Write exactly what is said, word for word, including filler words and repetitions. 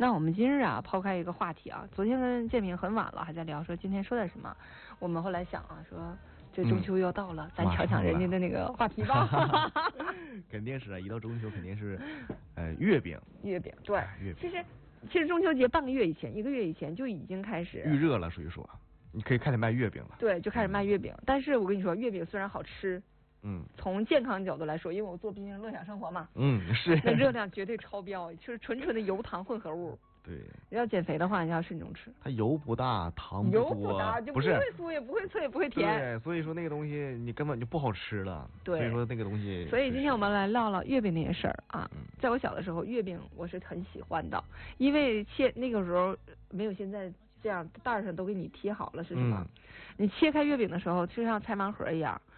那我们今日啊，抛开一个话题啊，昨天跟建平很晚了，还在聊说今天说点什么。我们后来想啊，说这中秋要到了，嗯、咱抢抢人家的那个话题吧。 肯定是啊，一到中秋肯定是，呃，月饼。 月饼，对， 月饼。 其实其实中秋节半个月以前，一个月以前就已经开始预热了，所以说你可以开始卖月饼了。 对，就开始卖月饼。嗯、但是我跟你说，月饼虽然好吃。 嗯， 从健康角度来说，因为我做毕竟乐享生活嘛， 嗯是， 那热量绝对超标，就是纯纯的油糖混合物。 对， 要减肥的话，你要慎重吃。 它油不大，糖不多， 油不大就不会酥，也不会脆，也不会甜。 对，所以说那个东西你根本就不好吃了。 对， 所以说那个东西。 所以今天我们来唠唠月饼那些事儿啊。嗯、在我小的时候，月饼我是很喜欢的，因为切那个时候没有现在这样袋上都给你贴好了，是什么？嗯、你切开月饼的时候，就像拆盲盒一样。